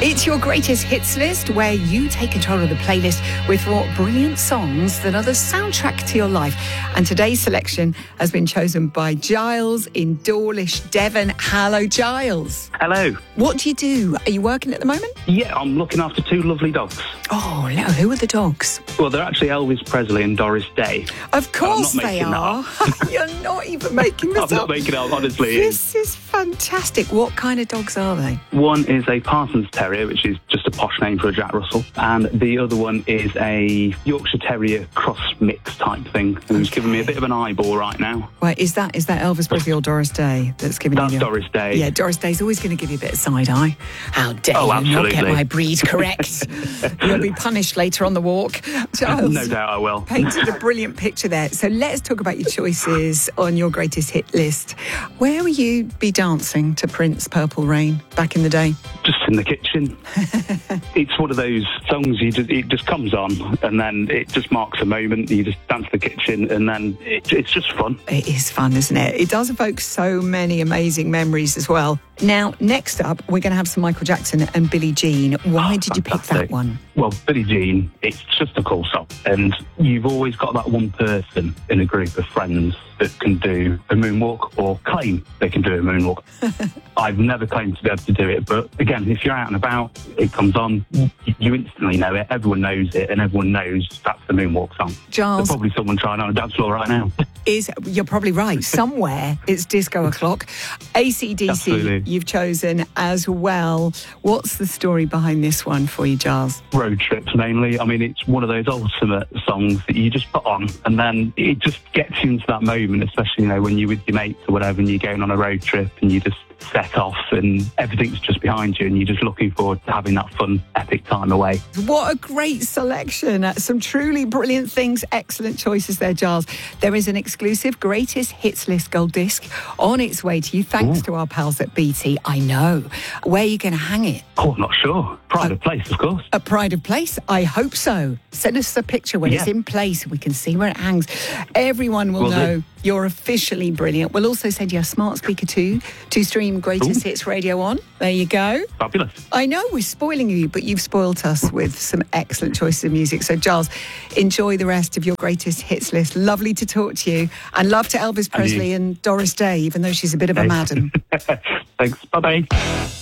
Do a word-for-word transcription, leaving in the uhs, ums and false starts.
It's your greatest hits list where you take control of the playlist with four brilliant songs that are the soundtrack to your life. And today's selection has been chosen by Giles in Dawlish, Devon. Hello, Giles. Hello. What do you do? Are you working at the moment? Yeah, I'm looking after two lovely dogs. Oh, no. Who are the dogs? Well, they're actually Elvis Presley and Doris Day. Of course they making are. You're not even making this I'm up. not making it up, honestly. This is fantastic. What kind of dogs are they? One is a Parsons Terrier, which is just a posh name for a Jack Russell. And the other one is a Yorkshire Terrier cross mix type thing, who's Okay. giving me a bit of an eyeball right now. Wait, is that is that Elvis Presley or Doris Day that's giving That's you the... Doris Day. Yeah, Doris Day's always going to give you a bit of side eye. How dare Oh, you not get absolutely. my breed correct? You'll be punished later on the walk. Giles, No doubt I will. painted a brilliant picture there. So let's talk about your choices on your greatest hit list. Where will you be dancing to Prince Purple Rain back in the day? Just in the kitchen. It's one of those songs, you just, it just comes on and then it just marks a moment. You just dance the kitchen and then it, it's just fun. It is fun, isn't it? It does evoke so many amazing memories as well. Now, next up, we're going to have some Michael Jackson and Billie Jean. Why Oh, did you pick that fantastic. one? Well, Billie Jean, it's just a cool song. And you've always got that one person in a group of friends that can do a moonwalk or claim they can do a moonwalk. I've never claimed to be able to do it. But again, if you're out and about, it comes on, you instantly know it. Everyone knows it and everyone knows that's the moonwalk song. Giles, There's probably someone trying on a dance floor right now. is you're probably right. Somewhere it's disco o'clock. A C D C, Absolutely. you've chosen as well. What's the story behind this one for you, Giles? Road trips mainly. I mean, it's one of those ultimate songs that you just put on and then it just gets you into that moment, especially, you know, when you're with your mates or whatever and you're going on a road trip and you just set off and everything's just behind you and you're just looking forward to having that fun, epic time away. What a great selection. Uh, Some truly brilliant things. Excellent choices there, Giles. There is an exclusive greatest hits list gold disc on its way to you, thanks Ooh. to our pals at B T. I know. Where are you going to hang it? Oh, I'm not sure. Pride of place, of course. At Pride of Place? I hope so. Send us a picture when Yeah. it's in place. We can see where it hangs. Everyone will Will do. know you're officially brilliant. We'll also send you a smart speaker too to stream Greatest Ooh. Hits Radio on. There you go. Fabulous. I know we're spoiling you, but you've spoilt us with some excellent choices of music. So, Giles, enjoy the rest of your greatest hits list. Lovely to talk to you. And love to Elvis Presley and, Doris Day, even though she's a bit of a madam. Thanks. Bye-bye.